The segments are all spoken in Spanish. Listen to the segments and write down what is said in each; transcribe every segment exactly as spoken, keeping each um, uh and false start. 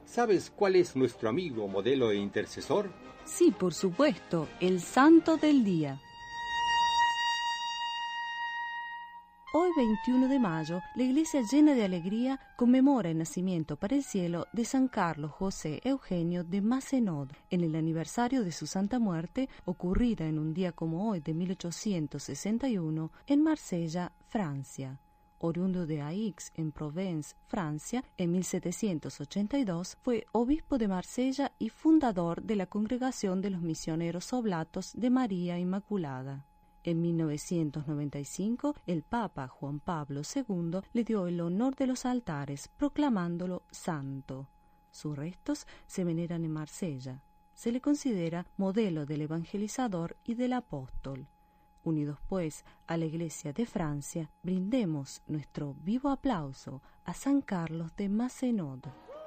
¿Sabes cuál es nuestro amigo, modelo e intercesor? Sí, por supuesto, el santo del día. Hoy, veintiuno de mayo, la iglesia, llena de alegría, conmemora el nacimiento para el cielo de San Carlos José Eugenio de Macenod, en el aniversario de su santa muerte, ocurrida en un día como hoy de mil ochocientos sesenta y uno, en Marsella, Francia. Oriundo de Aix, en Provence, Francia, en mil setecientos ochenta y dos, fue obispo de Marsella y fundador de la Congregación de los Misioneros Oblatos de María Inmaculada. En mil novecientos noventa y cinco, el Papa Juan Pablo segundo le dio el honor de los altares, proclamándolo santo. Sus restos se veneran en Marsella. Se le considera modelo del evangelizador y del apóstol. Unidos, pues, a la Iglesia de Francia, brindemos nuestro vivo aplauso a San Carlos de Macenod.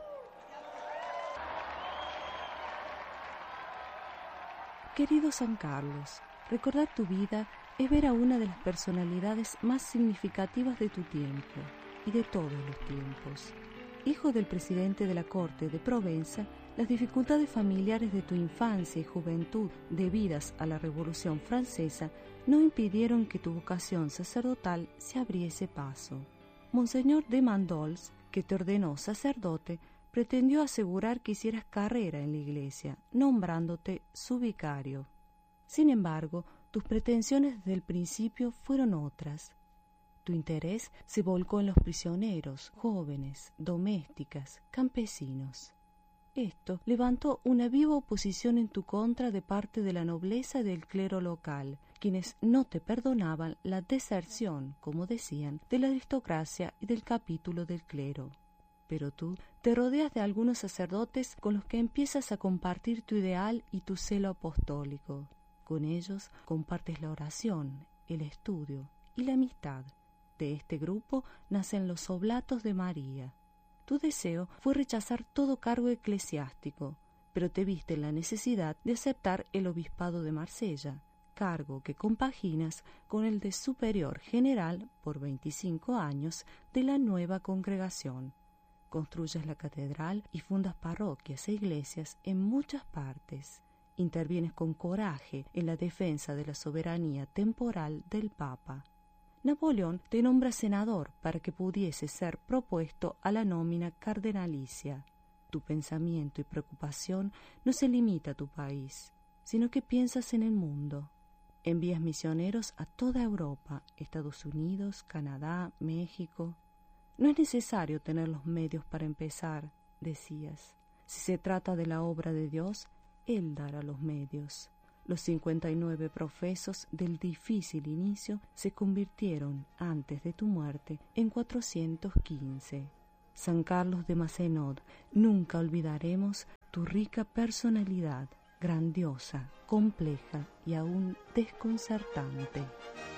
Querido San Carlos, recordar tu vida es ver a una de las personalidades más significativas de tu tiempo y de todos los tiempos. Hijo del presidente de la corte de Provenza, las dificultades familiares de tu infancia y juventud debidas a la Revolución Francesa no impidieron que tu vocación sacerdotal se abriese paso. Monseñor de Mandols, que te ordenó sacerdote, pretendió asegurar que hicieras carrera en la iglesia, nombrándote su vicario. Sin embargo, tus pretensiones desde el principio fueron otras. Tu interés se volcó en los prisioneros, jóvenes, domésticas, campesinos. Esto levantó una viva oposición en tu contra de parte de la nobleza y del clero local, quienes no te perdonaban la deserción, como decían, de la aristocracia y del capítulo del clero. Pero tú te rodeas de algunos sacerdotes con los que empiezas a compartir tu ideal y tu celo apostólico. Con ellos compartes la oración, el estudio y la amistad. De este grupo nacen los Oblatos de María. Tu deseo fue rechazar todo cargo eclesiástico, pero te viste en la necesidad de aceptar el obispado de Marsella, cargo que compaginas con el de superior general por veinticinco años de la nueva congregación. Construyes la catedral y fundas parroquias e iglesias en muchas partes. Intervienes con coraje en la defensa de la soberanía temporal del Papa. Napoleón te nombra senador para que pudiese ser propuesto a la nómina cardenalicia. Tu pensamiento y preocupación no se limita a tu país, sino que piensas en el mundo. Envías misioneros a toda Europa, Estados Unidos, Canadá, México. No es necesario tener los medios para empezar, decías. Si se trata de la obra de Dios, Él dará los medios. Los cincuenta y nueve profesos del difícil inicio se convirtieron, antes de tu muerte, en cuatrocientos quince. San Carlos de Macenod, nunca olvidaremos tu rica personalidad, grandiosa, compleja y aún desconcertante.